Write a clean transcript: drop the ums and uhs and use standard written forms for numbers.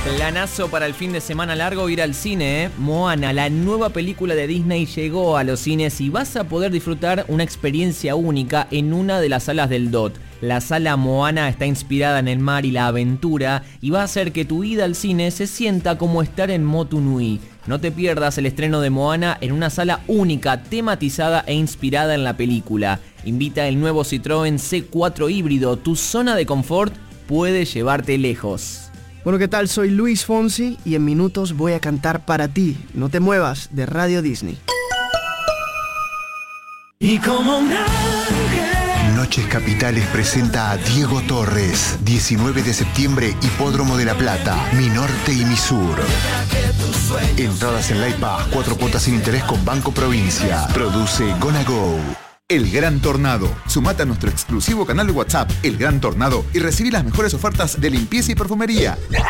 Planazo para el fin de semana largo, ir al cine, ¿eh? Moana, la nueva película de Disney, llegó a los cines y vas a poder disfrutar una experiencia única en una de las salas del DOT. La sala Moana está inspirada en el mar y la aventura y va a hacer que tu ida al cine se sienta como estar en Motu Nui. No te pierdas el estreno de Moana en una sala única, tematizada e inspirada en la película. Invita el nuevo Citroën C4 híbrido, tu zona de confort puede llevarte lejos. Bueno, ¿qué tal? Soy Luis Fonsi y en minutos voy a cantar para ti. No te muevas, de Radio Disney. Y como un ángel. Noches Capitales presenta a Diego Torres. 19 de septiembre, Hipódromo de La Plata, Mi Norte y Mi Sur. Entradas en Lightpass, 4 cuotas sin interés con Banco Provincia. Produce Gonna Go. El Gran Tornado. Sumate a nuestro exclusivo canal de WhatsApp, El Gran Tornado, y recibí las mejores ofertas de limpieza y perfumería.